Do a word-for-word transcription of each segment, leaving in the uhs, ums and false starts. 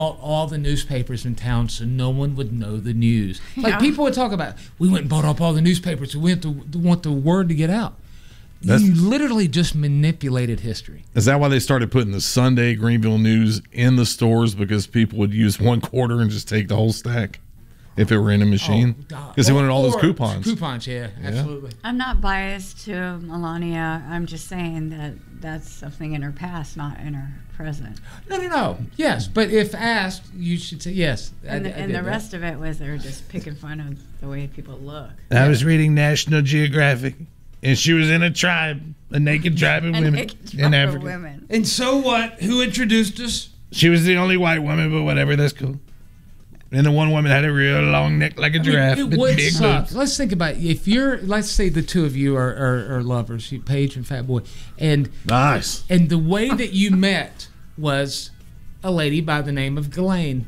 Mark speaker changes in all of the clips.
Speaker 1: all, all the newspapers in town so no one would know the news. Like
Speaker 2: Yeah.
Speaker 1: people would talk about, we went and bought up all the newspapers. We went to, to want the word to get out.
Speaker 3: That's-
Speaker 1: You literally just manipulated history.
Speaker 3: Is that why they started putting the Sunday Greenville News in the stores, because people would use one quarter and just take the whole stack if it were in a machine? Because they wanted all those
Speaker 1: Or-
Speaker 3: coupons.
Speaker 1: Coupons, yeah, absolutely.
Speaker 2: I'm not biased to Melania. I'm just saying that that's something in her past, not in her present.
Speaker 1: No, no, no. Yes, but if asked, you should say yes. I-
Speaker 2: And the,
Speaker 1: I
Speaker 2: and
Speaker 1: did
Speaker 2: the
Speaker 1: that.
Speaker 2: rest of it was they were just picking fun of the way people look.
Speaker 4: I was reading National Geographic, and she was in a tribe, a naked tribe of
Speaker 2: A
Speaker 4: women
Speaker 2: naked tribe
Speaker 4: in
Speaker 2: of
Speaker 4: Africa.
Speaker 2: women.
Speaker 1: And so what? Who introduced us?
Speaker 4: She was the only white woman, but whatever, that's cool. And the one woman had a real long neck like a
Speaker 1: I mean,
Speaker 4: giraffe,
Speaker 1: it
Speaker 4: but
Speaker 1: would
Speaker 4: big
Speaker 1: suck.
Speaker 4: boobs.
Speaker 1: Let's think about it. If you're, let's say the two of you are, are, are lovers, you, Paige and Fat Boy, and
Speaker 3: Nice.
Speaker 1: and the way that you met was a lady by the name of Ghislaine.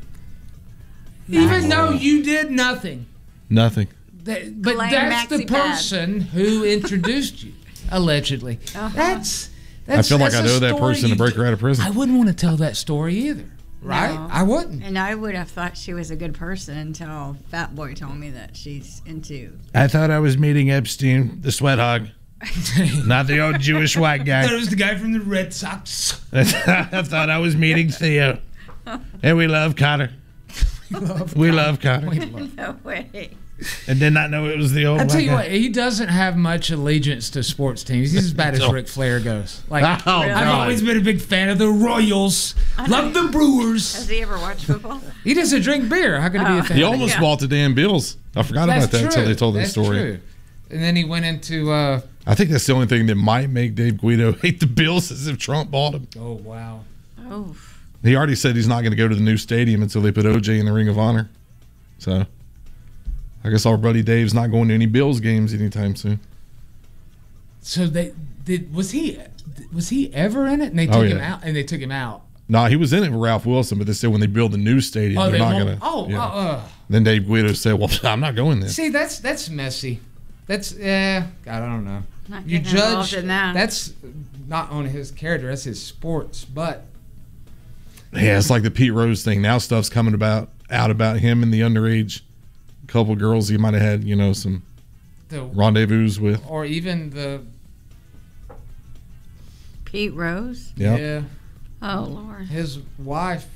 Speaker 1: Even though you did nothing,
Speaker 3: Nothing.
Speaker 1: that, but
Speaker 2: Ghislaine
Speaker 1: that's the
Speaker 2: Maxi Pad.
Speaker 1: person who introduced you, allegedly.
Speaker 2: Uh-huh.
Speaker 1: That's,
Speaker 3: I
Speaker 1: that's
Speaker 3: feel like
Speaker 1: that's
Speaker 3: I
Speaker 1: a
Speaker 3: know that
Speaker 1: story
Speaker 3: person to
Speaker 1: you
Speaker 3: break
Speaker 1: d-
Speaker 3: her out of prison.
Speaker 1: I wouldn't want to tell that story either, right?
Speaker 2: No.
Speaker 1: I wouldn't.
Speaker 2: And I would have thought she was a good person until Fat Boy told me that she's into.
Speaker 4: I thought I was meeting Epstein, the sweat hog, not the old Jewish white
Speaker 1: That
Speaker 4: guy.
Speaker 1: was the guy from the Red Sox.
Speaker 4: I thought I was meeting Theo. And we love Connor. We love Connor.
Speaker 2: No way.
Speaker 4: And did not know it was the old
Speaker 1: I tell
Speaker 4: white
Speaker 1: you
Speaker 4: guy.
Speaker 1: what, he doesn't have much allegiance to sports teams. He's as bad as Ric Flair goes. Like,
Speaker 3: Oh,
Speaker 2: Really?
Speaker 1: I've
Speaker 3: God.
Speaker 1: always been a big fan of the Royals. Love the
Speaker 2: Has
Speaker 1: Brewers.
Speaker 2: he ever watched football?
Speaker 1: He doesn't drink beer. How can he be a
Speaker 2: Oh.
Speaker 1: fan?
Speaker 3: He
Speaker 1: of it?
Speaker 3: almost
Speaker 2: Yeah.
Speaker 3: bought the damn Bills. I forgot
Speaker 1: That's
Speaker 3: about that until
Speaker 1: true.
Speaker 3: they told that
Speaker 1: That's
Speaker 3: story.
Speaker 1: true. And then he went into. Uh,
Speaker 3: I think that's the only thing that might make Dave Guido hate the Bills, is if Trump bought him.
Speaker 1: oh wow.
Speaker 2: Oh,
Speaker 3: He already said he's not going to go to the new stadium until they put O J in the Ring of Honor. So I guess our buddy Dave's not going to any Bills games anytime soon.
Speaker 1: So they did. Was he? Was he ever in it? And they took
Speaker 3: Oh,
Speaker 1: him
Speaker 3: yeah.
Speaker 1: out. And they took him out.
Speaker 3: No, he was in it with Ralph Wilson, but they said when they build the new stadium,
Speaker 1: Oh,
Speaker 3: they're
Speaker 1: they
Speaker 3: not
Speaker 1: won't.
Speaker 3: going to.
Speaker 1: Oh, uh, uh.
Speaker 3: Then Dave Guido said, "Well, I'm not going there."
Speaker 1: See, that's that's messy. That's yeah. God, I don't know.
Speaker 2: Not
Speaker 1: You
Speaker 2: getting involved
Speaker 1: judge
Speaker 2: in that.
Speaker 1: That's not on his character. That's his sports. But
Speaker 3: Yeah, it's like the Pete Rose thing. Now stuff's coming about out about him and the underage couple girls he might have had, you know, some
Speaker 1: the
Speaker 3: rendezvous with.
Speaker 1: or even the
Speaker 2: Pete Rose.
Speaker 3: Yeah.
Speaker 1: yeah
Speaker 2: Oh Lord.
Speaker 1: his wife.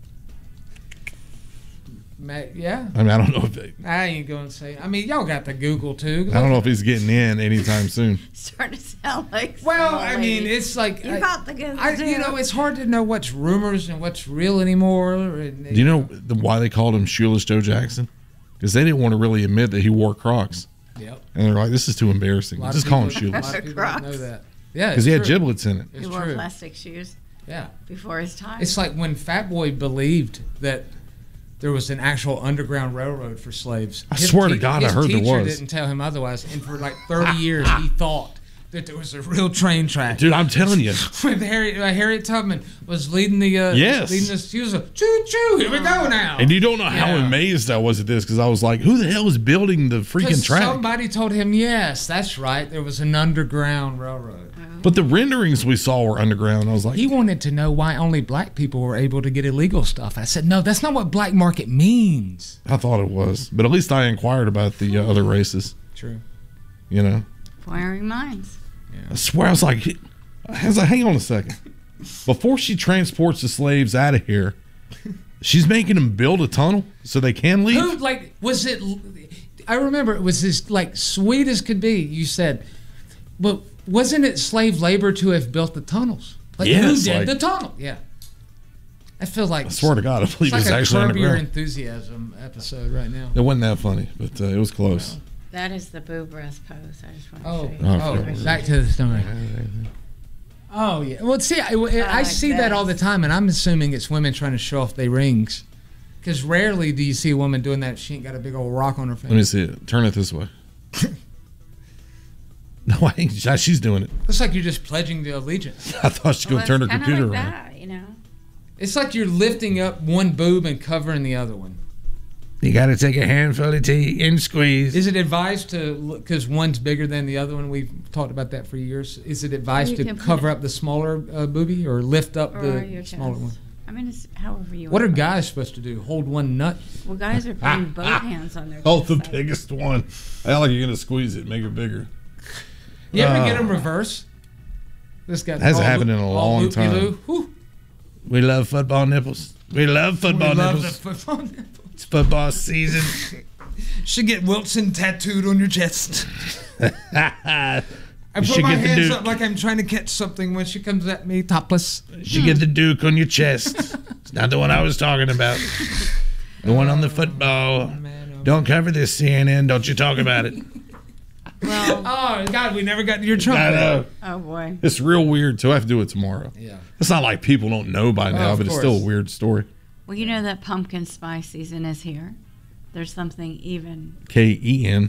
Speaker 1: Ma- Yeah,
Speaker 3: I mean, I don't know if they,
Speaker 1: I ain't going to say. I mean, y'all got the Google too.
Speaker 3: I don't know if he's getting in anytime soon.
Speaker 2: Starting to sound like.
Speaker 1: Well,
Speaker 2: some
Speaker 1: I
Speaker 2: old
Speaker 1: mean,
Speaker 2: lady.
Speaker 1: it's like
Speaker 2: You
Speaker 1: I,
Speaker 2: got the good.
Speaker 1: I, you know, it's hard to know what's rumors and what's real anymore. And,
Speaker 3: Do you know the, why they called him Shoeless Joe Jackson? Because they didn't want to really admit that he wore Crocs.
Speaker 1: Yep.
Speaker 3: And they're like, this is too embarrassing.
Speaker 1: A lot of
Speaker 3: Just call him
Speaker 1: people- A
Speaker 3: Shoeless.
Speaker 1: lot of people don't know
Speaker 2: Crocs.
Speaker 1: that. Yeah,
Speaker 3: Because
Speaker 1: it's
Speaker 3: he had
Speaker 1: true.
Speaker 3: giblets in it.
Speaker 2: He
Speaker 1: It's
Speaker 2: wore
Speaker 1: true.
Speaker 2: plastic shoes
Speaker 1: Yeah.
Speaker 2: before his time.
Speaker 1: It's like when Fat Boy believed that there was an actual underground railroad for slaves.
Speaker 3: I swear to God, I
Speaker 1: his
Speaker 3: heard there
Speaker 1: teacher
Speaker 3: was.
Speaker 1: didn't tell him otherwise, and for like thirty years he thought that there was a real train track.
Speaker 3: Dude, I'm telling you.
Speaker 1: When Harry, uh, Harriet Tubman was leading the uh,
Speaker 3: Yes.
Speaker 1: leading the, she was a choo choo. Here we go now.
Speaker 3: And you don't know how
Speaker 1: Yeah.
Speaker 3: amazed I was at this, because I was like, who the hell is building the freaking
Speaker 1: 'Cause
Speaker 3: track?
Speaker 1: somebody told him, yes, that's right. There was an underground railroad.
Speaker 3: But the renderings we saw were underground. I was like,
Speaker 1: He wanted to know why only black people were able to get illegal stuff. I said, no, that's not what black market means.
Speaker 3: I thought it was. But at least I inquired about the uh, other races,
Speaker 1: True.
Speaker 3: you know.
Speaker 2: Inquiring minds.
Speaker 3: I swear, I was like, I was like, hang on a second. Before she transports the slaves out of here, she's making them build a tunnel so they can leave?
Speaker 1: Who, like, was it? I remember it was as, like, sweet as could be. You said, but wasn't it slave labor to have built the tunnels? Like, who
Speaker 3: Yes,
Speaker 1: did
Speaker 3: like-
Speaker 1: the tunnel? Yeah. I feel like.
Speaker 3: I swear to God, I believe
Speaker 1: it's
Speaker 3: it's,
Speaker 1: like a
Speaker 3: actually
Speaker 1: Curb Your
Speaker 3: underground.
Speaker 1: Enthusiasm episode right now.
Speaker 3: It wasn't that funny, but uh, it was close.
Speaker 2: That is the boob rest pose. I just want to
Speaker 1: Oh,
Speaker 2: show you.
Speaker 3: Oh,
Speaker 1: oh, back to the story. Oh yeah. Well, see, I, I
Speaker 2: like
Speaker 1: see that all the
Speaker 2: this.
Speaker 1: time, and I'm assuming it's women trying to show off their rings. Because rarely do you see a woman doing that if she ain't got a big old rock on her face.
Speaker 3: Let me see it. Turn it this way. No, I ain't. She's doing it.
Speaker 1: Looks like you're just pledging the allegiance.
Speaker 3: I thought she was
Speaker 2: Well,
Speaker 3: going to turn her
Speaker 2: it's kinda
Speaker 3: computer
Speaker 2: like
Speaker 3: around.
Speaker 2: that, you know.
Speaker 1: It's like you're lifting up one boob and covering the other one.
Speaker 4: You got to take a handful of tea and squeeze.
Speaker 1: Is it advised to, because one's bigger than the other one? We've talked about that for years. Is it advised
Speaker 2: You
Speaker 1: to
Speaker 2: can put
Speaker 1: cover
Speaker 2: it-
Speaker 1: up the smaller uh, boobie or lift up
Speaker 2: Or
Speaker 1: the
Speaker 2: your
Speaker 1: smaller
Speaker 2: chest.
Speaker 1: one?
Speaker 2: I mean, it's however you.
Speaker 1: What are
Speaker 2: want.
Speaker 1: guys supposed to do? Hold one nut?
Speaker 2: Well, guys are putting both hands on their.
Speaker 3: Oh, the
Speaker 2: chest.
Speaker 3: biggest one. I like you're gonna squeeze it, make it bigger.
Speaker 1: You ever
Speaker 3: Uh,
Speaker 1: get them reverse? This guy
Speaker 3: Hasn't
Speaker 1: all
Speaker 3: happened
Speaker 1: loop-
Speaker 3: in a
Speaker 1: all
Speaker 3: long
Speaker 1: loop-de-loo.
Speaker 3: time.
Speaker 1: Whew.
Speaker 4: We love football nipples. We love football
Speaker 1: We love the
Speaker 4: nipples.
Speaker 1: football nipple.
Speaker 4: It's football season.
Speaker 1: Should get Wilson tattooed on your chest. I
Speaker 4: You
Speaker 1: put
Speaker 4: should
Speaker 1: my
Speaker 4: get the
Speaker 1: hands
Speaker 4: Duke.
Speaker 1: up like I'm trying to catch something when she comes at me topless.
Speaker 4: You get the Duke on your chest. It's not the one I was talking about. The one on the football.
Speaker 1: Man, oh,
Speaker 4: Don't cover this, C N N. Don't you talk about it.
Speaker 2: Well,
Speaker 1: oh God, we never got to your trunk.
Speaker 3: I know.
Speaker 2: oh boy.
Speaker 3: It's real weird, too. I have to do it tomorrow.
Speaker 1: Yeah.
Speaker 3: It's not like people don't know by now,
Speaker 1: of
Speaker 3: but it's still a
Speaker 1: course.
Speaker 3: weird story.
Speaker 2: Well, you know that pumpkin spice season is here. There's something even.
Speaker 3: K E N.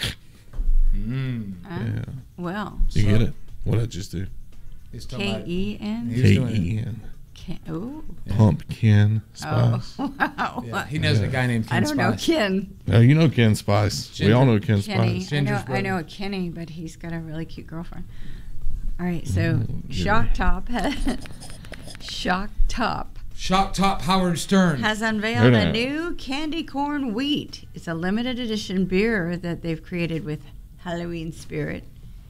Speaker 1: Mm.
Speaker 2: Uh,
Speaker 3: Yeah.
Speaker 2: Well,
Speaker 3: You
Speaker 1: So-
Speaker 3: get it? What I just do?
Speaker 1: He's talking
Speaker 2: K
Speaker 1: about-
Speaker 2: E N.
Speaker 1: He's
Speaker 3: K
Speaker 1: doing it.
Speaker 3: E N.
Speaker 2: K- Ooh.
Speaker 3: Pumpkin
Speaker 2: Oh,
Speaker 3: spice.
Speaker 2: wow.
Speaker 1: Yeah, he knows a guy named Ken
Speaker 2: I don't know
Speaker 1: Spice.
Speaker 2: Ken.
Speaker 3: Oh, you know Ken Spice. We
Speaker 1: Ginger-
Speaker 3: all know Ken
Speaker 2: Kenny.
Speaker 3: Spice.
Speaker 2: I know,
Speaker 1: Ginger's
Speaker 2: I know
Speaker 1: brother.
Speaker 2: a Kenny, but he's got a really cute girlfriend. All right, so
Speaker 3: Mm,
Speaker 2: Shock Top has, Shock Top
Speaker 1: Shock Top Howard Stern.
Speaker 2: has unveiled
Speaker 3: Right
Speaker 2: a
Speaker 3: on.
Speaker 2: new candy corn wheat. It's a limited edition beer that they've created with Halloween spirit.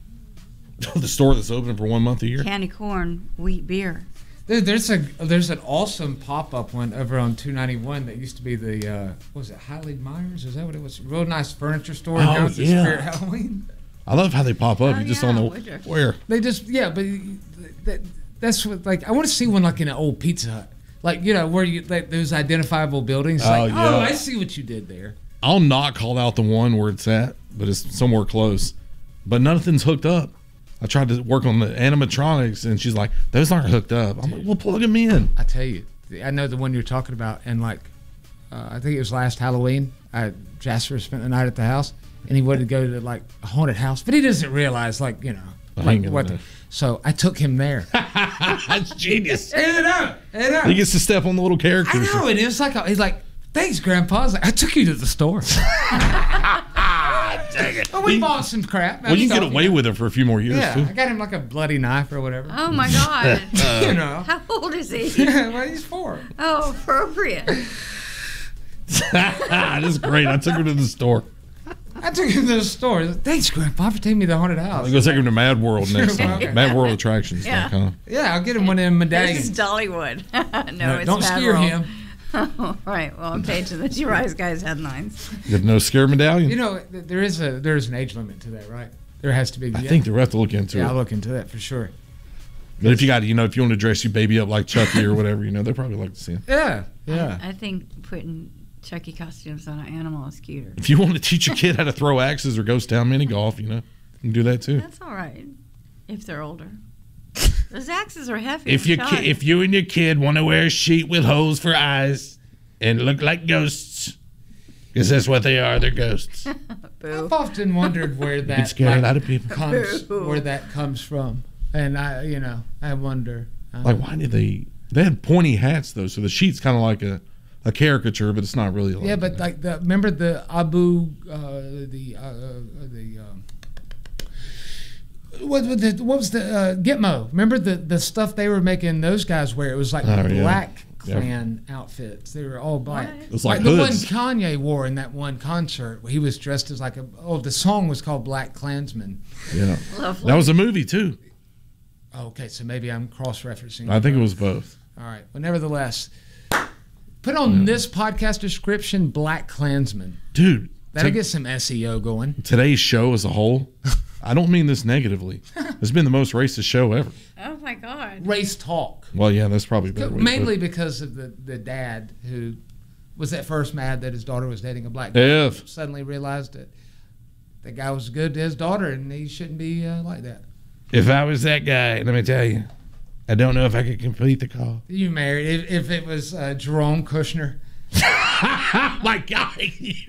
Speaker 3: The store that's open for one month a year.
Speaker 2: Candy corn wheat beer.
Speaker 1: Dude, there's a there's an awesome pop up one over on two ninety-one that used to be the uh, what was it, Halle Myers? Is that what it was? Real nice furniture store.
Speaker 3: Oh,
Speaker 1: Now it's a
Speaker 3: yeah.
Speaker 1: Spirit Halloween.
Speaker 3: I love how they pop up.
Speaker 2: Oh,
Speaker 3: you just
Speaker 2: yeah,
Speaker 3: don't know
Speaker 2: Woodruff.
Speaker 3: where.
Speaker 1: They just yeah, but that, that's what like I want to see one like in an old Pizza Hut, like you know where you like those identifiable buildings.
Speaker 3: Oh,
Speaker 1: like
Speaker 3: yeah.
Speaker 1: oh, I see what you did there.
Speaker 3: I'll not call out the one where it's at, but it's somewhere close. But nothing's hooked up. I tried to work on the animatronics, and she's like, "Those aren't hooked up." I'm like, "We'll plug them in."
Speaker 1: I tell you, I know the one you're talking about, and like, uh, I think it was last Halloween. I, Jasper spent the night at the house, and he wanted to go to like a haunted house, but he doesn't realize, like, you know,
Speaker 3: I
Speaker 1: like
Speaker 3: ain't gonna
Speaker 1: what.
Speaker 3: know.
Speaker 1: The, so I took him there.
Speaker 3: That's genius.
Speaker 1: I know, I know.
Speaker 3: He gets to step on the little
Speaker 1: I
Speaker 3: characters.
Speaker 1: know, and it was like, a, he's like, "Thanks, Grandpa." I was like, "I took you to the store." Well, we bought some crap.
Speaker 3: Well, you can
Speaker 1: stuff,
Speaker 3: get away
Speaker 1: know.
Speaker 3: with it for a few more years
Speaker 1: Yeah,
Speaker 3: too.
Speaker 1: I got him like a bloody knife or whatever.
Speaker 2: Oh my God.
Speaker 1: you know.
Speaker 2: How old is he?
Speaker 1: Well, he's four.
Speaker 2: Oh, appropriate.
Speaker 3: That's great. I took her to the store.
Speaker 1: I took him to the store. Thanks, Grandpa, for taking me to the haunted house.
Speaker 3: I'm gonna take him to Mad World next time.
Speaker 1: welcome.
Speaker 3: Mad World attractions.
Speaker 2: Yeah.
Speaker 3: Yeah.
Speaker 1: Yeah, I'll get him one of them
Speaker 2: This
Speaker 1: medallions.
Speaker 2: is Dollywood. no,
Speaker 1: No,
Speaker 2: it's
Speaker 1: don't
Speaker 2: Mad
Speaker 1: scare
Speaker 2: World.
Speaker 1: him.
Speaker 2: Oh, right. Well, page of the Two Rise Guys headlines.
Speaker 3: You have no scare medallion.
Speaker 1: You know, th- there is a there is an age limit to that, right? There has to be.
Speaker 3: I think they'll have to look into
Speaker 1: Yeah,
Speaker 3: it.
Speaker 1: I'll look into that for sure.
Speaker 3: But if you got, you know, if you want to dress your baby up like Chucky or whatever, you know, they probably like to see it.
Speaker 1: Yeah, yeah.
Speaker 2: I, I think putting Chucky costumes on an animal is cuter.
Speaker 3: If you want to teach your kid how to throw axes or ghost town mini golf, you know, you can do that too.
Speaker 2: That's all right if they're older. Those axes are heavy.
Speaker 4: If you
Speaker 2: I'm
Speaker 4: ki-
Speaker 2: telling you.
Speaker 4: if you and your kid want to wear a sheet with holes for eyes and look like ghosts, because that's what they are, they're ghosts.
Speaker 2: Boo.
Speaker 1: I've often wondered where
Speaker 4: It
Speaker 1: that
Speaker 4: scare a
Speaker 1: like,
Speaker 4: lot of people.
Speaker 1: comes,
Speaker 2: Boo.
Speaker 1: where that comes from, and I, you know, I wonder. Um,
Speaker 3: Like, why did they? They had pointy hats though, so the sheet's kind of like a, a caricature, but it's not really. Like
Speaker 1: yeah, but
Speaker 3: that.
Speaker 1: like the remember the Abu, uh, the uh, uh, the. Um, what, what, the, what was the uh, Gitmo? Remember the, the stuff they were making those guys wear? It was like
Speaker 3: Oh, yeah.
Speaker 1: black
Speaker 3: Yeah.
Speaker 1: clan outfits. They were all black.
Speaker 2: What?
Speaker 3: It was like
Speaker 1: the one
Speaker 3: hoods.
Speaker 1: Kanye wore in that one concert. He was dressed as like a. Oh, the song was called Black Klansman.
Speaker 3: yeah,
Speaker 2: Lovely.
Speaker 3: that was a movie too.
Speaker 1: Oh, okay, so maybe I'm cross-referencing.
Speaker 3: I think it was both.
Speaker 1: All right, but nevertheless, put on this podcast description Black Klansman.
Speaker 3: Dude,
Speaker 1: That'll
Speaker 3: take-
Speaker 1: get some S E O going.
Speaker 3: today's show as a whole, I don't mean this negatively. It's been the most racist show ever.
Speaker 2: Oh my God.
Speaker 1: Race talk.
Speaker 3: Well, yeah, that's probably a better way to put
Speaker 1: Mainly
Speaker 3: it.
Speaker 1: because of the, the dad who was at first mad that his daughter was dating a black
Speaker 3: Yeah.
Speaker 1: guy. Suddenly realized that the guy was good to his daughter and he shouldn't be uh, like that.
Speaker 4: If I was that guy, let me tell you, I don't know if I could complete the call.
Speaker 1: You married if, if it was uh, Jerome Kushner.
Speaker 3: My God.